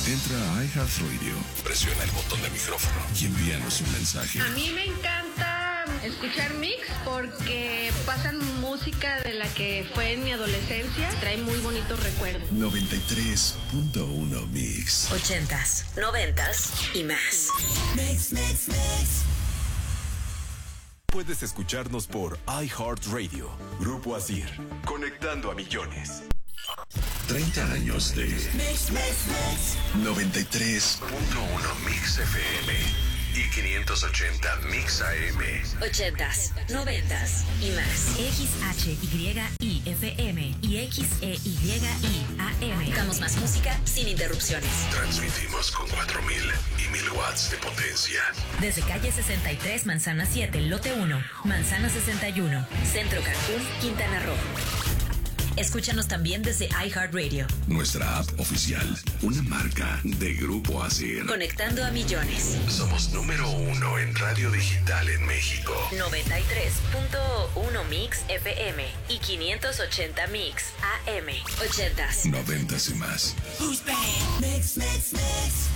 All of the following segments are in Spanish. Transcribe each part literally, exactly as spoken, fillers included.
Entra a iHeartRadio, presiona el botón de micrófono y envíanos un mensaje. A mí me encanta escuchar Mix porque pasan música de la que fue en mi adolescencia. Trae muy bonitos recuerdos. noventa y tres punto uno Mix. Ochentas, noventas y más. Mix, mix, mix. Puedes escucharnos por iHeartRadio. Grupo Asir. Conectando a millones. treinta años de Mix, mix, mix. noventa y tres punto uno Mix F M y quinientos ochenta Mix A M. Ochentas, noventas y más. X H Y I F M y X E Y I A M. Damos más música sin interrupciones. Transmitimos con cuatro mil y mil watts de potencia. Desde calle sesenta y tres, Manzana siete, lote uno, Manzana sesenta y uno. Centro Cancún, Quintana Roo. Escúchanos también desde iHeartRadio. Nuestra app oficial, una marca de Grupo Asir. Conectando a millones. Somos número uno en radio digital en México. noventa y tres punto uno Mix F M y quinientos ochenta Mix A M. Ochentas. Noventas y más. Who's back? Mix, mix, mix.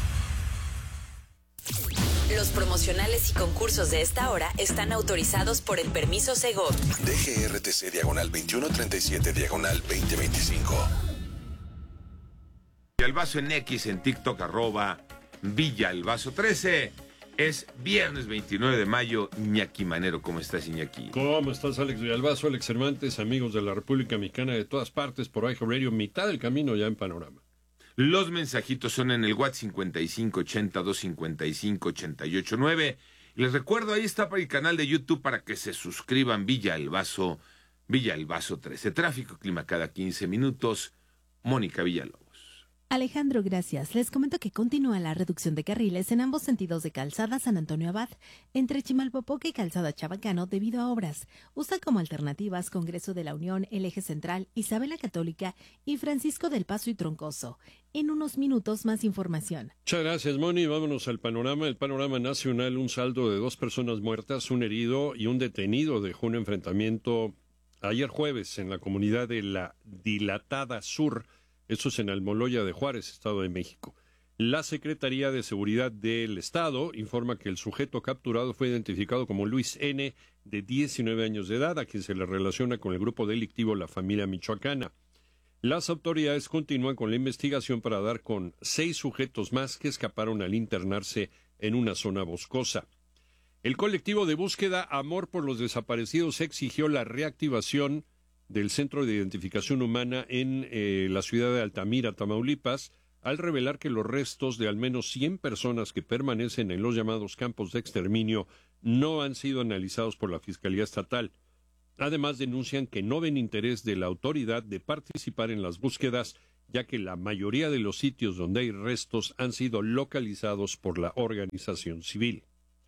Los promocionales y concursos de esta hora están autorizados por el permiso Segov. D G R T C diagonal veintiuno treinta y siete diagonal veinte veinticinco. Villalbazo en X, en TikTok, arroba Villalbazo trece. Es viernes veintinueve de mayo. Iñaki Manero, ¿cómo estás, Iñaki? ¿Cómo estás, Alex Villalbazo, Alex Cervantes, amigos de la República Mexicana de todas partes por iHeartRadio, mitad del camino ya en Panorama? Los mensajitos son en el WhatsApp cincuenta y cinco ochenta, doscientos cincuenta y cinco, ochenta y ocho nueve. Les recuerdo, ahí está para el canal de YouTube para que se suscriban. Villalbazo, Villalbazo trece. Tráfico, clima cada quince minutos. Mónica Villalobos. Alejandro, gracias. Les comento que continúa la reducción de carriles en ambos sentidos de Calzada San Antonio Abad, entre Chimalpopoca y Calzada Chabacano, debido a obras. Usa como alternativas Congreso de la Unión, el Eje Central, Isabela Católica y Francisco del Paso y Troncoso. En unos minutos más información. Muchas gracias, Moni. Vámonos al panorama. El panorama nacional, un saldo de dos personas muertas, un herido y un detenido dejó un enfrentamiento ayer jueves en la comunidad de La Dilatada Sur. Eso es en Almoloya de Juárez, Estado de México. La Secretaría de Seguridad del Estado informa que el sujeto capturado fue identificado como Luis N., de diecinueve años de edad, a quien se le relaciona con el grupo delictivo La Familia Michoacana. Las autoridades continúan con la investigación para dar con seis sujetos más que escaparon al internarse en una zona boscosa. El colectivo de búsqueda Amor por los Desaparecidos exigió la reactivación del Centro de Identificación Humana en eh, la ciudad de Altamira, Tamaulipas, al revelar que los restos de al menos cien personas que permanecen en los llamados campos de exterminio no han sido analizados por la Fiscalía Estatal. Además, denuncian que no ven interés de la autoridad de participar en las búsquedas, ya que la mayoría de los sitios donde hay restos han sido localizados por la organización civil.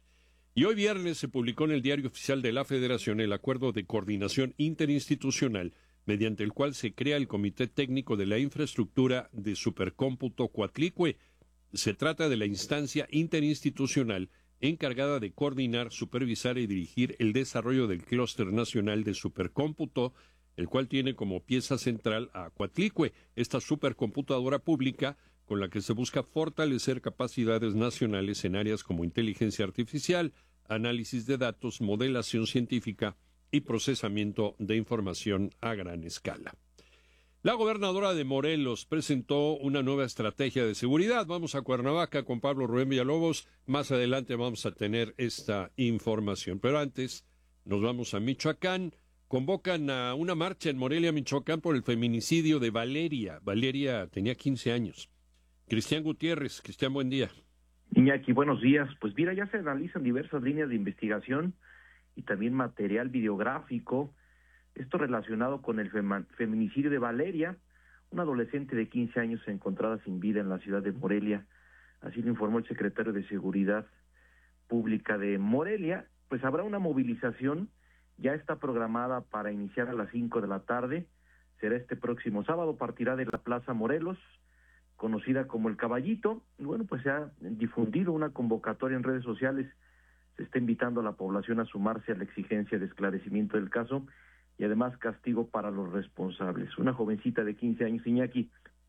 Y hoy viernes se publicó en el Diario Oficial de la Federación el Acuerdo de Coordinación Interinstitucional, mediante el cual se crea el Comité Técnico de la Infraestructura de Supercómputo Coatlicue. Se trata de la instancia interinstitucional encargada de coordinar, supervisar y dirigir el desarrollo del Clúster Nacional de Supercómputo, el cual tiene como pieza central a Coatlicue, esta supercomputadora pública con la que se busca fortalecer capacidades nacionales en áreas como inteligencia artificial, análisis de datos, modelación científica y procesamiento de información a gran escala. La gobernadora de Morelos presentó una nueva estrategia de seguridad. Vamos a Cuernavaca con Pablo Rubén Villalobos. Más adelante vamos a tener esta información. Pero antes nos vamos a Michoacán. Convocan a una marcha en Morelia, Michoacán, por el feminicidio de Valeria. Valeria tenía quince años. Cristian Gutiérrez. Cristian, buen día. Iñaki, buenos días. Pues mira, ya se analizan diversas líneas de investigación y también material videográfico, esto relacionado con el fema, feminicidio de Valeria, una adolescente de quince años encontrada sin vida en la ciudad de Morelia. Así lo informó el secretario de Seguridad Pública de Morelia. Pues habrá una movilización, ya está programada para iniciar a las cinco de la tarde, será este próximo sábado, partirá de la Plaza Morelos, conocida como El Caballito, y bueno, pues se ha difundido una convocatoria en redes sociales, se está invitando a la población a sumarse a la exigencia de esclarecimiento del caso y además castigo para los responsables. Una jovencita de quince años, Iñaki,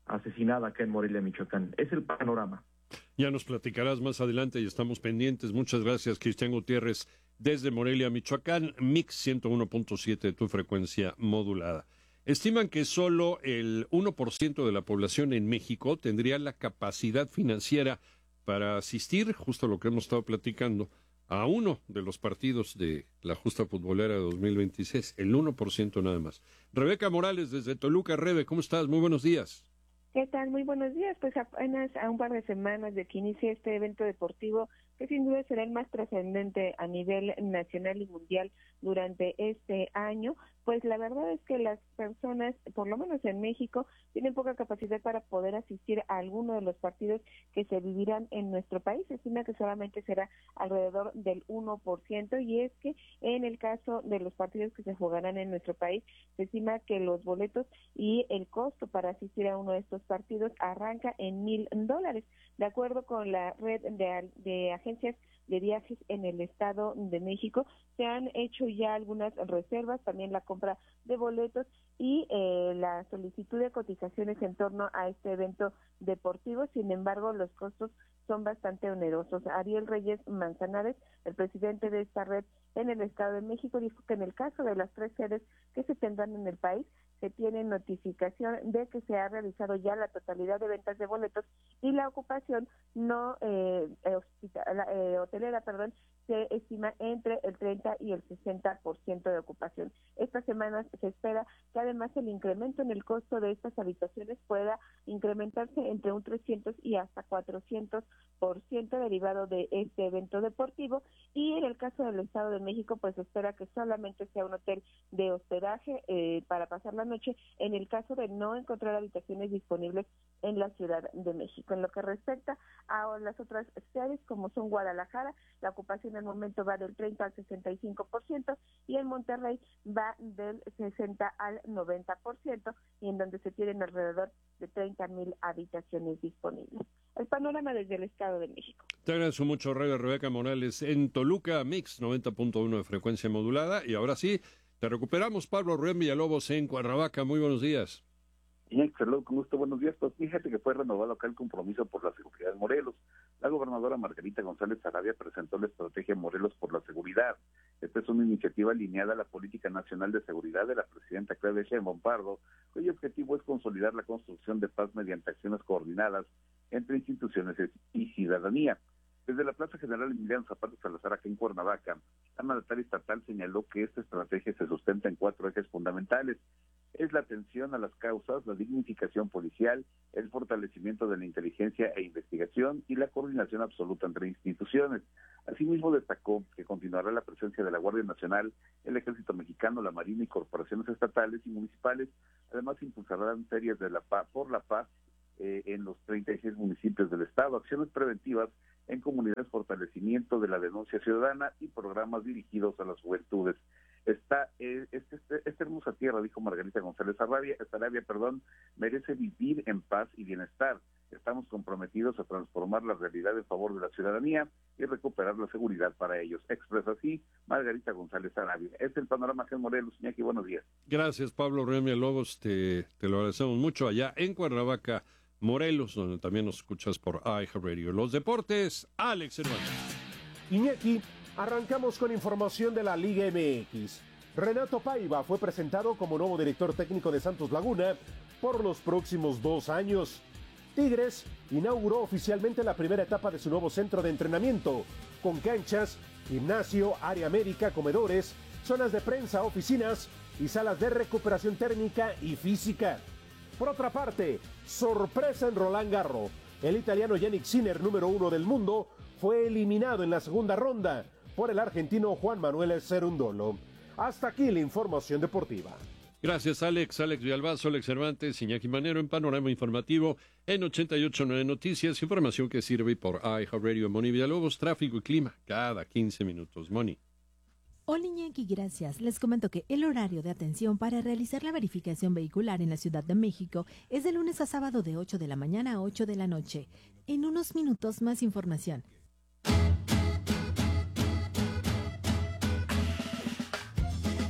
asesinada acá en Morelia, Michoacán. Es el panorama. Ya nos platicarás más adelante y estamos pendientes. Muchas gracias, Cristian Gutiérrez, desde Morelia, Michoacán, Mix ciento uno punto siete, tu frecuencia modulada. Estiman que solo el uno por ciento de la población en México tendría la capacidad financiera para asistir, justo lo que hemos estado platicando, a uno de los partidos de la justa futbolera de dos mil veintiséis, el uno por ciento nada más. Rebeca Morales, desde Toluca. Rebe, ¿cómo estás? Muy buenos días. ¿Qué tal? Muy buenos días. Pues apenas a un par de semanas de que inicie este evento deportivo, que sin duda será el más trascendente a nivel nacional y mundial durante este año, pues la verdad es que las personas, por lo menos en México, tienen poca capacidad para poder asistir a alguno de los partidos que se vivirán en nuestro país. Se estima que solamente será alrededor del uno por ciento, y es que en el caso de los partidos que se jugarán en nuestro país, se estima que los boletos y el costo para asistir a uno de estos partidos arranca en mil dólares. De acuerdo con la red de, de agencias de viajes en el Estado de México, se han hecho ya algunas reservas, también la compra de boletos y eh, la solicitud de cotizaciones en torno a este evento deportivo. Sin embargo, los costos son bastante onerosos. Ariel Reyes Manzanares, el presidente de esta red en el Estado de México, dijo que en el caso de las tres sedes que se tendrán en el país, se tiene notificación de que se ha realizado ya la totalidad de ventas de boletos y la ocupación no eh, hospital, eh, hotelera, perdón, se estima entre el treinta y el sesenta por ciento de ocupación. Estas semanas se espera que además el incremento en el costo de estas habitaciones pueda incrementarse entre un trescientos y hasta cuatrocientos por ciento derivado de este evento deportivo. Y en el caso del Estado de México, pues se espera que solamente sea un hotel de hospedaje eh, para pasar la noche, en el caso de no encontrar habitaciones disponibles en la Ciudad de México. En lo que respecta a las otras ciudades, como son Guadalajara, la ocupación en el momento va del treinta al sesenta y cinco por ciento, y en Monterrey va del sesenta al noventa por ciento, y en donde se tienen alrededor de treinta mil habitaciones disponibles. El panorama desde el Estado de México. Te agradezco mucho, Rebe, Rebeca Morales, en Toluca, Mix noventa punto uno de frecuencia modulada. Y ahora sí, te recuperamos, Pablo Rubén Villalobos, en Cuernavaca. Muy buenos días. Bien, saludos, con gusto, buenos días. Pues fíjate que fue renovado acá el compromiso por la seguridad en Morelos. La gobernadora Margarita González Sarabia presentó la estrategia Morelos por la seguridad. Esta es una iniciativa alineada a la Política Nacional de Seguridad de la presidenta Claudia Sheinbaum Pardo, cuyo objetivo es consolidar la construcción de paz mediante acciones coordinadas entre instituciones y ciudadanía. Desde la Plaza General Emiliano Zapata Salazar, acá en Cuernavaca, la mandataria estatal señaló que esta estrategia se sustenta en cuatro ejes fundamentales. Es la atención a las causas, la dignificación policial, el fortalecimiento de la inteligencia e investigación y la coordinación absoluta entre instituciones. Asimismo, destacó que continuará la presencia de la Guardia Nacional, el Ejército Mexicano, la Marina y corporaciones estatales y municipales. Además, impulsarán ferias de la paz, por la paz eh, en los treinta y seis municipios del estado, acciones preventivas en comunidades, fortalecimiento de la denuncia ciudadana y programas dirigidos a las juventudes. Está eh, este, este, esta hermosa tierra, dijo Margarita González Sarabia, Sarabia, perdón, merece vivir en paz y bienestar. Estamos comprometidos a transformar la realidad en favor de la ciudadanía y recuperar la seguridad para ellos. Expresa así Margarita González Sarabia. Este es el panorama que en Morelos. Iñaki, buenos días. Gracias, Pablo Rubén Villalobos. Te, te lo agradecemos mucho allá en Cuernavaca, Morelos, donde también nos escuchas por iHeartRadio. Los deportes, Alex Cervantes. Iñaki, arrancamos con información de la Liga M X. Renato Paiva fue presentado como nuevo director técnico de Santos Laguna por los próximos dos años. Tigres inauguró oficialmente la primera etapa de su nuevo centro de entrenamiento, con canchas, gimnasio, área médica, comedores, zonas de prensa, oficinas y salas de recuperación térmica y física. Por otra parte, sorpresa en Roland Garros. El italiano Yannick Sinner, número uno del mundo, fue eliminado en la segunda ronda por el argentino Juan Manuel Cerundolo. Hasta aquí la información deportiva. Gracias, Alex. Alex Villalbazo, Alex Cervantes, Iñaki Manero en Panorama Informativo en ochenta y ocho punto nueve Noticias. Información que sirve por iHeartRadio. Moni Villalobos, tráfico y clima cada quince minutos. Moni. Hola Iñaki, gracias. Les comento que el horario de atención para realizar la verificación vehicular en la Ciudad de México es de lunes a sábado de ocho de la mañana a ocho de la noche. En unos minutos más información.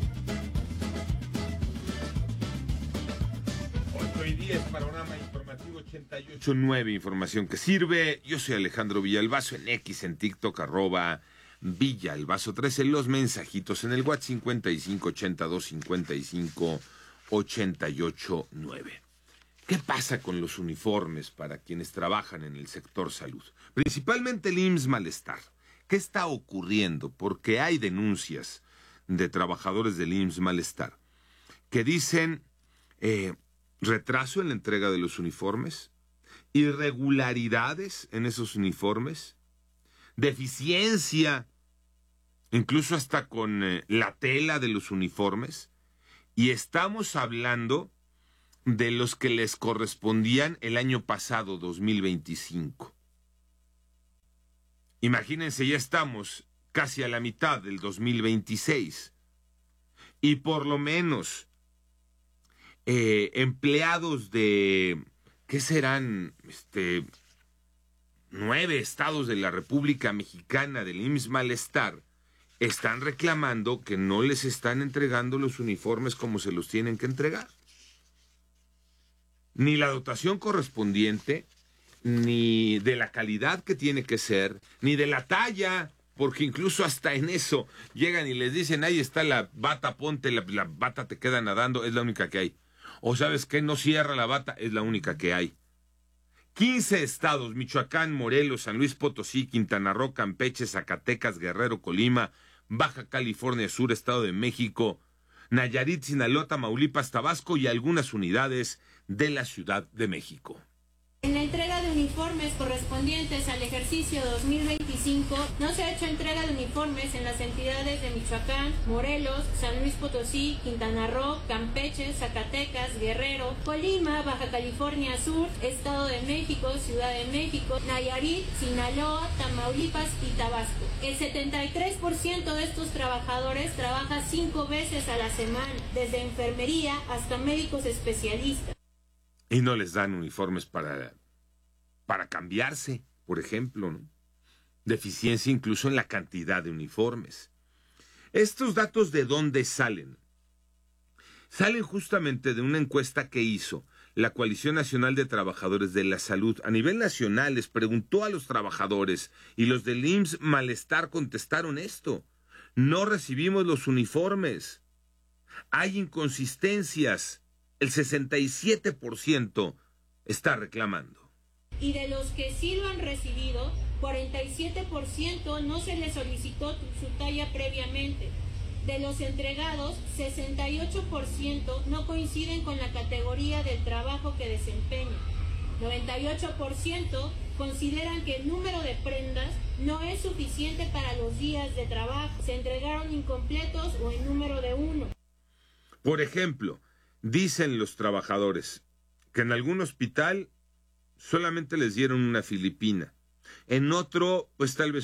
Hoy día es Panorama Informativo. ochenta y ocho nueve, información que sirve. Yo soy Alejandro Villalbazo, en X, en TikTok, arroba Villalbazo trece. Los mensajitos en el WhatsApp cincuenta y cinco ochenta y dos cincuenta y cinco ochenta y ocho nueve. ¿Qué pasa con los uniformes para quienes trabajan en el sector salud? Principalmente el I M S S Malestar. ¿Qué está ocurriendo? Porque hay denuncias de trabajadores del I M S S Malestar que dicen eh, retraso en la entrega de los uniformes, irregularidades en esos uniformes, deficiencia, incluso hasta con eh, la tela de los uniformes, y estamos hablando de los que les correspondían el año pasado, dos mil veinticinco. Imagínense, ya estamos casi a la mitad del dos mil veintiséis, y por lo menos eh, empleados de, ¿qué serán? Este, nueve estados de la República Mexicana del I M S S Malestar están reclamando que no les están entregando los uniformes como se los tienen que entregar. Ni la dotación correspondiente, ni de la calidad que tiene que ser, ni de la talla, porque incluso hasta en eso llegan y les dicen, ahí está la bata, ponte, la, la bata te queda nadando, es la única que hay. O ¿sabes qué? No cierra la bata, es la única que hay. quince estados, Michoacán, Morelos, San Luis Potosí, Quintana Roo, Campeche, Zacatecas, Guerrero, Colima, Baja California Sur, Estado de México, Nayarit, Sinaloa, Tamaulipas, Tabasco y algunas unidades de la Ciudad de México. En la entrega de uniformes correspondientes al ejercicio dos mil veinticinco, no se ha hecho entrega de uniformes en las entidades de Michoacán, Morelos, San Luis Potosí, Quintana Roo, Campeche, Zacatecas, Guerrero, Colima, Baja California Sur, Estado de México, Ciudad de México, Nayarit, Sinaloa, Tamaulipas y Tabasco. El setenta y tres por ciento de estos trabajadores trabaja cinco veces a la semana, desde enfermería hasta médicos especialistas. Y no les dan uniformes para, para cambiarse, por ejemplo, ¿no? Deficiencia incluso en la cantidad de uniformes. ¿Estos datos de dónde salen? Salen justamente de una encuesta que hizo la Coalición Nacional de Trabajadores de la Salud. A nivel nacional les preguntó a los trabajadores y los del I M S S Malestar contestaron esto. No recibimos los uniformes. Hay inconsistencias. El sesenta y siete por ciento está reclamando. Y de los que sí lo han recibido, cuarenta y siete por ciento no se les solicitó su talla previamente. De los entregados, sesenta y ocho por ciento no coinciden con la categoría del trabajo que desempeñan. noventa y ocho por ciento consideran que el número de prendas no es suficiente para los días de trabajo. Se entregaron incompletos o en número de uno. Por ejemplo, dicen los trabajadores que en algún hospital solamente les dieron una filipina. En otro, pues tal vez